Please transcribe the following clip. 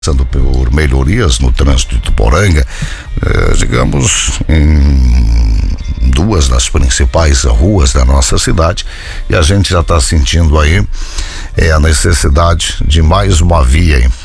passando por melhorias no trânsito de Ituporanga, digamos, em duas das principais ruas da nossa cidade, e a gente já está sentindo aí a necessidade de mais uma via, hein?